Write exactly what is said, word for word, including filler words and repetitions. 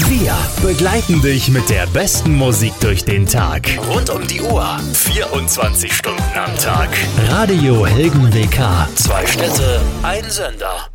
Wir begleiten dich mit der besten Musik durch den Tag. Rund um die Uhr. vierundzwanzig Stunden am Tag. Radio Helgen W K. Zwei Städte, ein Sender.